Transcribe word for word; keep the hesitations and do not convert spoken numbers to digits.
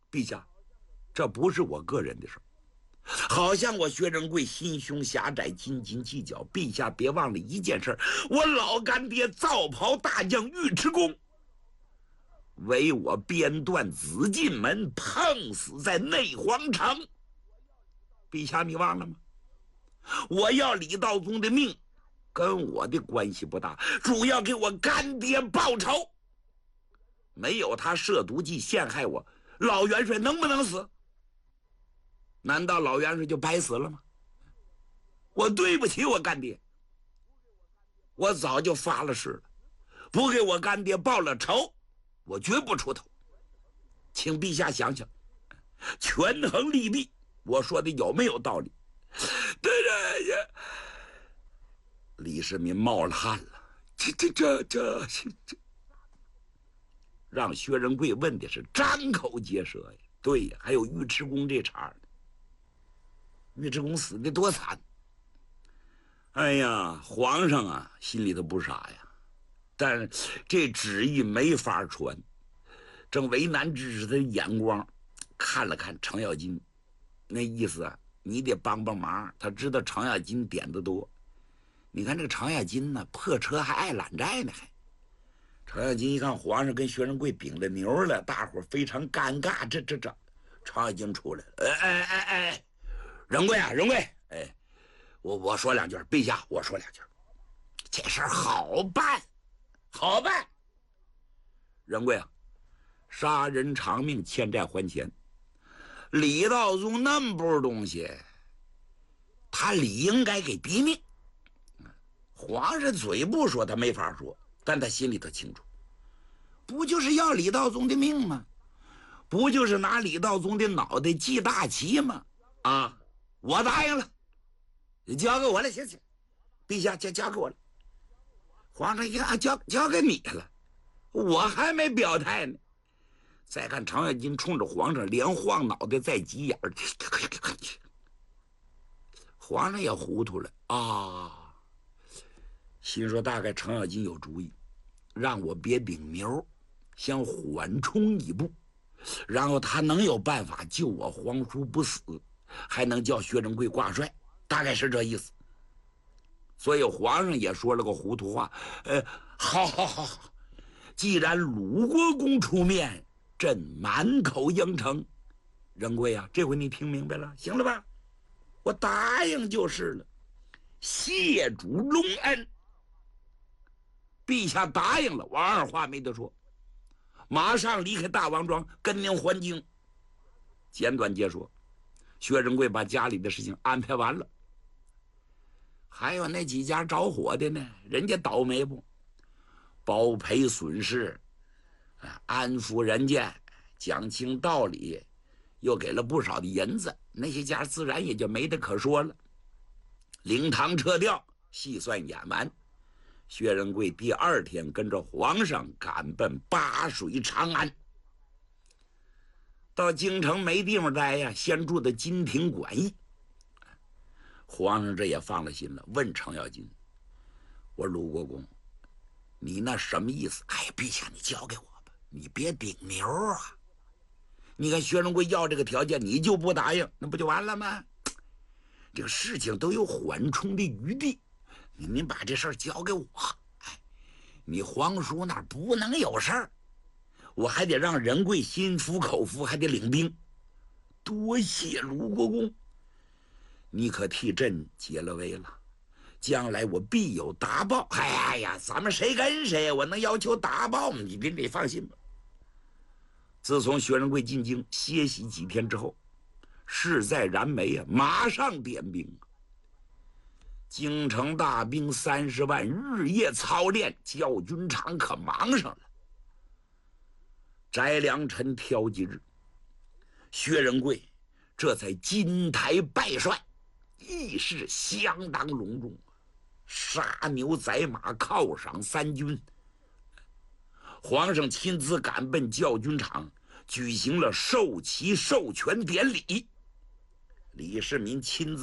陛下，这不是我个人的事儿。好像我薛仁贵心胸狭窄，斤斤计较。陛下别忘了一件事，我老干爹皂袍大将尉迟恭为我编断紫禁门，碰死在内皇城。陛下你忘了吗？我要李道宗的命跟我的关系不大，主要给我干爹报仇。没有他设毒计陷害我，老元帅能不能死？难道老元帅就白死了吗？我对不起我干爹，我早就发了誓了，不给我干爹报了仇，我绝不出头。请陛下想想，权衡利弊，我说的有没有道理？对呀，李世民冒了汗了，这这这这这，让薛仁贵问的是张口结舌呀。对呀，还有尉迟恭这茬呢。尉迟恭死的多惨！哎呀，皇上啊，心里头不傻呀，但这旨意没法传。正为难之时，他的眼光看了看程咬金，那意思啊，你得帮帮忙。他知道程咬金点子多，你看这个程咬金呢，破车还爱揽债呢，还。程咬金一看皇上跟薛仁贵顶了牛了，大伙非常尴尬。这这这，程咬金出来了，哎哎哎哎。仁贵啊，仁贵，哎，我我说两句，陛下，我说两句，这事儿好办，好办。仁贵啊，杀人偿命，欠债还钱。李道宗那么不是东西，他理应该给毙命。皇上嘴不说，他没法说，但他心里头清楚，不就是要李道宗的命吗？不就是拿李道宗的脑袋记大旗吗？啊！我答应了，你交给我了，行行，陛下交交给我了。皇上一看，交交给你了，我还没表态呢。再看程咬金冲着皇上连晃脑袋再急眼儿，皇上也糊涂了啊，心说大概程咬金有主意，让我别顶牛，先缓冲一步，然后他能有办法救我皇叔不死，还能叫薛仁贵挂帅，大概是这意思。所以皇上也说了个糊涂话，呃，好好好好，既然鲁国公出面，朕满口应承。仁贵啊，这回你听明白了，行了吧？我答应就是了，谢主隆恩。陛下答应了，我二话没得说，马上离开大王庄，跟您还京。简短结说，薛仁贵把家里的事情安排完了。还有那几家着火的呢，人家倒霉不？包赔损失，安抚人家，讲清道理，又给了不少的银子，那些家自然也就没得可说了。灵堂撤掉，细算演完，薛仁贵第二天跟着皇上赶奔巴水长安。到京城没地方待呀，先住的金庭馆驿。皇上这也放了心了，问程咬金：“我鲁国公，你那什么意思？”哎，陛下，你交给我吧，你别顶牛啊！你看薛仁贵要这个条件，你就不答应，那不就完了吗？这个事情都有缓冲的余地，您把这事儿交给我。哎，你皇叔那儿不能有事儿，我还得让仁贵心服口服，还得领兵。多谢鲁国公，你可替朕解了围了，将来我必有答报。哎呀，咱们谁跟谁，我能要求答报吗？你您得放心吧。自从薛仁贵进京歇息几天之后，势在燃眉啊，马上点兵。京城大兵三十万，日夜操练，教军长可忙上了。翟良辰挑吉日，薛仁贵这才金台拜帅，仪式相当隆重，杀牛宰马，犒赏三军。皇上亲自赶奔教军场，举行了授旗授权典礼。李世民亲自